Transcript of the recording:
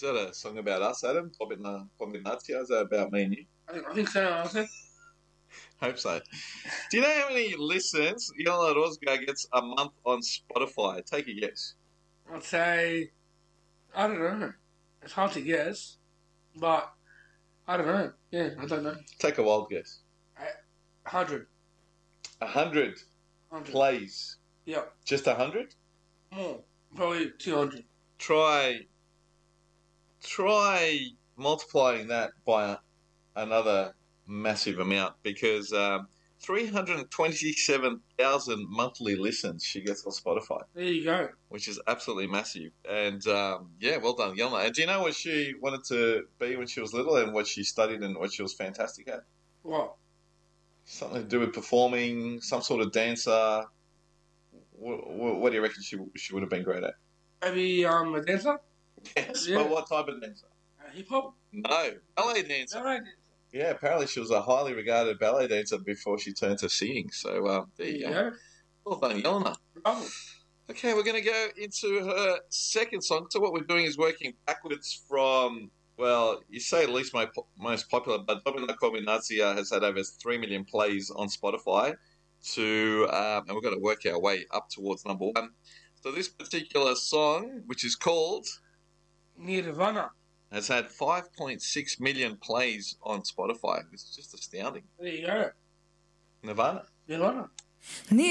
that a song about us, Adam? Kombinatia? Is that about me and you? I think so, honestly. Hope so. Do you know how many listens Yolanda Orozco gets a month on Spotify? Take a guess. I'd say, I don't know. It's hard to guess, but I don't know. Yeah, I don't know. Take a wild guess. 100. 100 plays. Yeah. Just 100? More. Probably 200. Try multiplying that by another massive amount because 327,000 monthly listens she gets on Spotify. There you go. Which is absolutely massive. And yeah, well done, Yelna. And do you know what she wanted to be when she was little and what she studied and what she was fantastic at? What? Something to do with performing, some sort of dancer. What do you reckon she would have been great at? Maybe a dancer? Yes, yeah. But what type of dancer? Hip hop? No, ballet dancer. Ballet dancer. Yeah, apparently she was a highly regarded ballet dancer before she turned to singing. So there you go. Well done, Yelna. Bravo. Okay, we're going to go into her second song. So what we're doing is working backwards from, well, you say least most popular, but Dobina Kombinacija has had over 3 million plays on Spotify to, and we've got to work our way up towards number one. So this particular song, which is called Nirvana, has had 5.6 million plays on Spotify. It's just astounding. There you go. Nirvana. Nirvana.